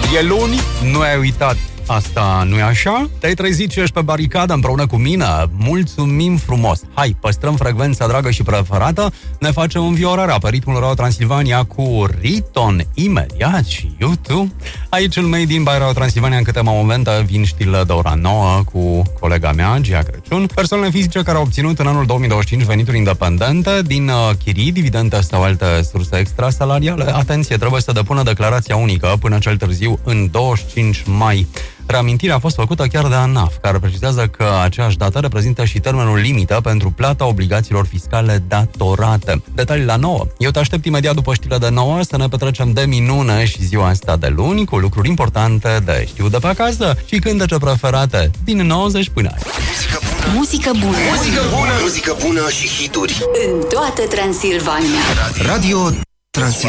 E luni, nu ai uitat. Asta nu e așa? Te-ai trezit și ești pe baricadă împreună cu mine? Mulțumim frumos! Hai, păstrăm frecvența dragă și preferată, ne facem înviorarea pe ritmul Radio Transilvania cu Riton imediat și YouTube. Aici în Made in by Radio Transilvania, în câteva momente vin știrile de ora 9 cu colega mea, Gia Crăciun. Persoanele fizice care au obținut în anul 2025 venituri independente din chirii, dividende sau alte surse extrasalariale. Atenție, trebuie să depună declarația unică până cel târziu în 25 mai. Reamintirea a fost făcută chiar de ANAF, care precizează că aceeași dată reprezintă și termenul limită pentru plata obligațiilor fiscale datorate. Detalii la 9. Eu te aștept imediat după știrile de 9 să ne petrecem de minune și ziua asta de luni cu lucruri importante de știut de pe acasă și cântece preferate din 90 până azi. Muzică bună. Muzică bună. Muzică bună și hituri. În toată Transilvania. Radio Transilvania.